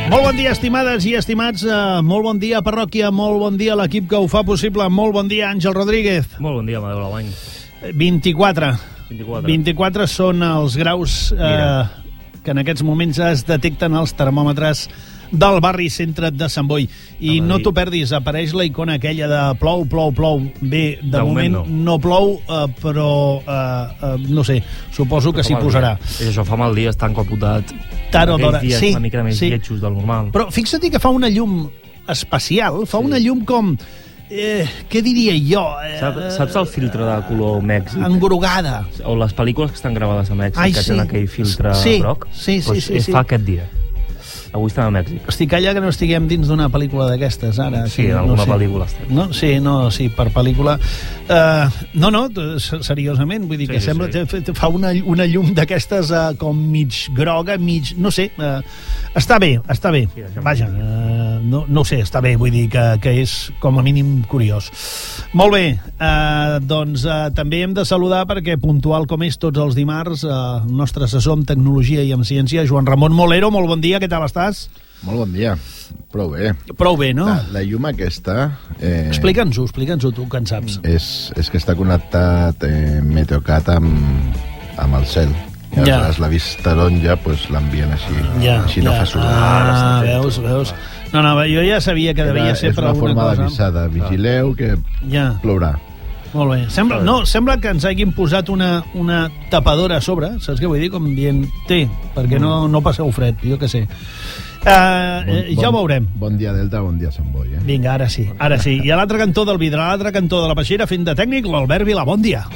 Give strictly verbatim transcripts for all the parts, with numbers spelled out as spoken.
Molt bon dia, estimades i estimats. Uh, molt bon dia, parròquia. Molt bon dia a l'equip que ho fa possible. Molt bon dia, Àngel Rodríguez. Molt bon dia, Amadeu Lavany. vint-i-quatre. vint-i-quatre. vint-i-quatre són els graus eh, que en aquests moments es detecten als termòmetres del barri centre de Sant Boi. I no t'ho perdis, apareix la icona aquella de plou, plou, plou. Bé, de, de moment, moment no. no plou, eh, però eh, eh, no sé, suposo que s'hi posarà. I això fa mal dia, està encapotat. Tard o d'hora, sí. Una mica més sí. lletjos del normal. Però fixa't que fa una llum especial, fa sí. una llum com... Eh, què diria jo? Eh, saps, saps el filtre de color Mèxic? Engrugada. O les pel·lícules que estan gravades a Mèxic, Ai, que sí. tenen aquell filtre sí. groc? Sí, sí, pues sí. sí. Fa aquest dia. Avui estem a Mèxic. Estic allà que no estiguem dins d'una pel·lícula d'aquestes, ara. Sí, en alguna no sé. pel·lícula estem. No? Sí, no, sí, per pel·lícula. Uh, no, no, seriosament, vull dir sí, que sí, sembla sí. que fa una, una llum d'aquestes uh, com mig groga, mig... No sé, uh, està bé, està bé. Sí, Vaja, uh, no, no ho sé, està bé, vull dir que, que és com a mínim curiós. Molt bé, uh, doncs uh, també hem de saludar perquè puntual com és tots els dimarts, uh, el nostre assessor en tecnologia i en ciència, Joan Ramon Molero. Molt bon dia, què tal estàs? Molt bon dia. Prou bé. Prou bé, no? La, la llum aquesta... Eh, explica'ns-ho, explica'ns-ho, tu que en saps. És, és que està connectat eh, Meteocat amb, amb el cel. I ja. aleshores la vista taronja pues, l'envien així. Ja, així ja. no fa soroll. Ah, veus, veus. No, no, jo ja sabia que devia Era, ser per alguna cosa. És una forma d'avisada. Vigileu que ja. plourà. Molt bé. Sembla, no, sembla que ens hagin posat una, una tapadora a sobre, saps què vull dir? Com dient, té, perquè no, no passeu fred, jo què sé. Uh, bon, eh, ja ho veurem. Bon dia, Delta, bon dia, Sant Boi. Eh? Vinga, ara sí, ara sí. I a l'altre cantó del vidre, a l'altre cantó de la peixera, fent de tècnic, l'Albert Vilà. Bon dia.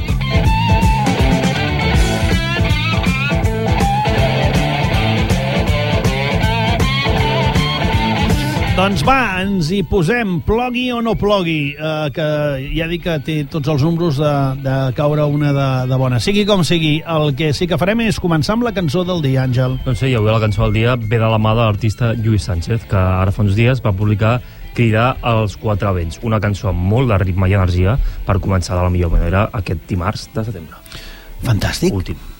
Doncs va, ens hi posem, plogui o no plogui, eh, que ja dic que té tots els números de, de caure una de, de bona. Sigui com sigui, el que sí que farem és començar amb la cançó del dia, Àngel. Doncs sí, avui la cançó del dia ve de la mà de l'artista Lluís Sánchez, que ara fa uns dies va publicar Cridar als quatre vents, una cançó amb molt de ritme i energia per començar de la millor manera aquest dimarts de setembre. Fantàstic. Últim.